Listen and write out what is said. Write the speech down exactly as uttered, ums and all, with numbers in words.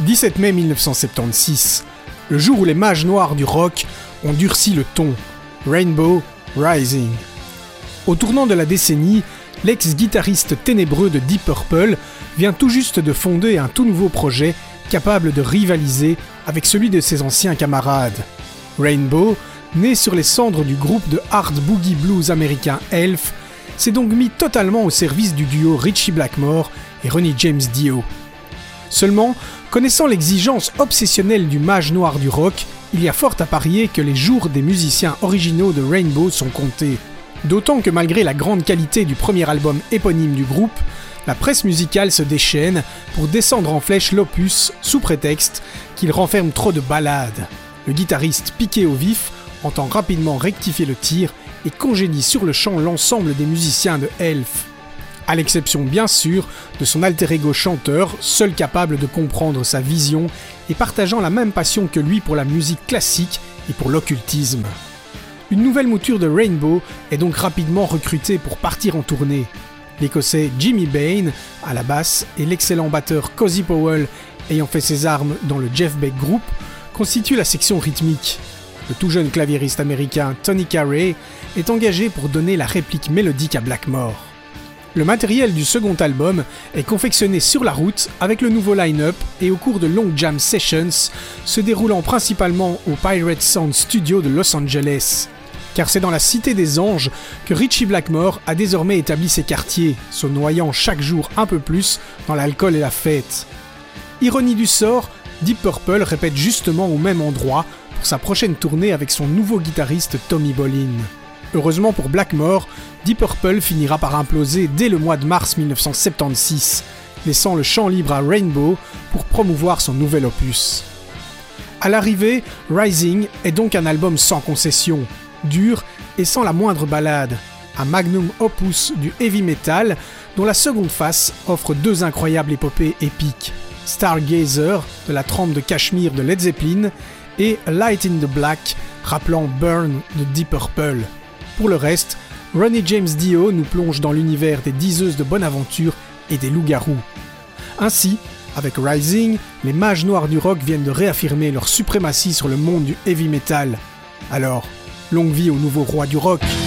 dix-sept mai mille neuf cent soixante-seize, le jour où les mages noirs du rock ont durci le ton. Rainbow Rising. Au tournant de la décennie, l'ex-guitariste ténébreux de Deep Purple vient tout juste de fonder un tout nouveau projet capable de rivaliser avec celui de ses anciens camarades. Rainbow, né sur les cendres du groupe de hard boogie blues américain Elf, s'est donc mis totalement au service du duo Ritchie Blackmore et Ronnie James Dio. Seulement, connaissant l'exigence obsessionnelle du mage noir du rock, il y a fort à parier que les jours des musiciens originaux de Rainbow sont comptés. D'autant que malgré la grande qualité du premier album éponyme du groupe, la presse musicale se déchaîne pour descendre en flèche l'opus sous prétexte qu'il renferme trop de ballades. Le guitariste, piqué au vif, entend rapidement rectifier le tir et congédie sur le champ l'ensemble des musiciens de Elf. À l'exception bien sûr de son alter ego chanteur, seul capable de comprendre sa vision et partageant la même passion que lui pour la musique classique et pour l'occultisme. Une nouvelle mouture de Rainbow est donc rapidement recrutée pour partir en tournée. L'Écossais Jimmy Bain à la basse et l'excellent batteur Cozy Powell, ayant fait ses armes dans le Jeff Beck Group, constituent la section rythmique. Le tout jeune claviériste américain Tony Carey est engagé pour donner la réplique mélodique à Blackmore. Le matériel du second album est confectionné sur la route avec le nouveau line-up et au cours de longues jam sessions se déroulant principalement au Pirate Sound Studio de Los Angeles. Car c'est dans la Cité des Anges que Ritchie Blackmore a désormais établi ses quartiers, se noyant chaque jour un peu plus dans l'alcool et la fête. Ironie du sort, Deep Purple répète justement au même endroit pour sa prochaine tournée avec son nouveau guitariste Tommy Bolin. Heureusement pour Blackmore, Deep Purple finira par imploser dès le mois de mars mille neuf cent soixante-seize, laissant le champ libre à Rainbow pour promouvoir son nouvel opus. À l'arrivée, Rising est donc un album sans concession, dur et sans la moindre ballade, un magnum opus du heavy metal dont la seconde face offre deux incroyables épopées épiques, Stargazer de la trempe de Cashmere de Led Zeppelin et Light in the Black rappelant Burn de Deep Purple. Pour le reste, Ronnie James Dio nous plonge dans l'univers des diseuses de bonne aventure et des loups-garous. Ainsi, avec Rising, les mages noirs du rock viennent de réaffirmer leur suprématie sur le monde du heavy metal. Alors, longue vie au nouveau roi du rock.